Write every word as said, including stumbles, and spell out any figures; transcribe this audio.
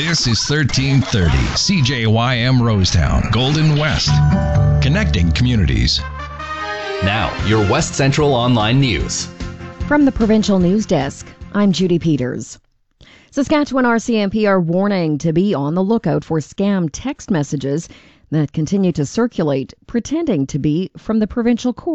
This is thirteen thirty C J Y M Rosetown, Golden West, connecting communities. Now, your West Central Online News. From the Provincial News Desk, I'm Judy Peters. Saskatchewan R C M P are warning to be on the lookout for scam text messages that continue to circulate pretending to be from the provincial court.